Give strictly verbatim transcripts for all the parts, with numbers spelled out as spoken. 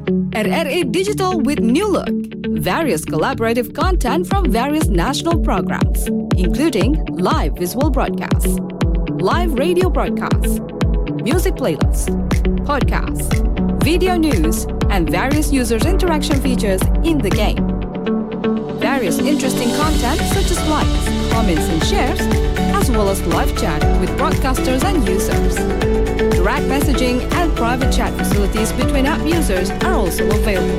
R R A Digital with new look. Various collaborative content from various national programs, including live visual broadcasts, live radio broadcasts, music playlists, podcasts, video news, and various users' interaction features in the game. Various interesting content such as likes, comments, and shares, as well as live chat with broadcasters and users. Direct messaging and private chat facilities between app users are also available.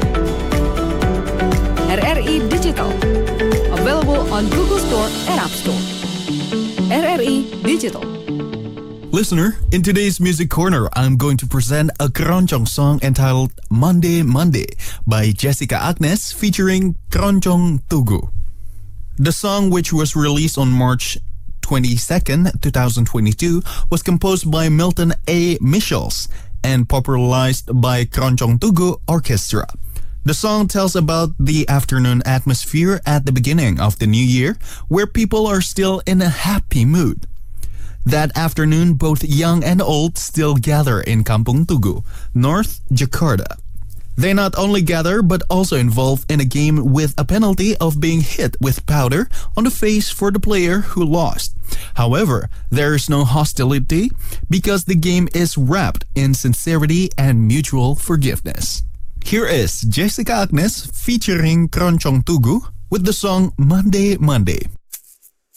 R R E Digital, available on Google Store and App Store. R R E Digital. Listener, in today's Music Corner, I'm going to present a keroncong song entitled Monday Monday by Jessica Agnes featuring Keroncong Tugu. The song, which was released on March twenty-second, twenty twenty-two, was composed by Milton A. Michels and popularized by Keroncong Tugu Orchestra. The song tells about the afternoon atmosphere at the beginning of the new year, where people are still in a happy mood. That afternoon, both young and old still gather in Kampung Tugu, North Jakarta. They not only gather but also involved in a game with a penalty of being hit with powder on the face for the player who lost. However, there is no hostility because the game is wrapped in sincerity and mutual forgiveness. Here is Jessica Agnes featuring Keroncong Tugu with the song Monday Monday.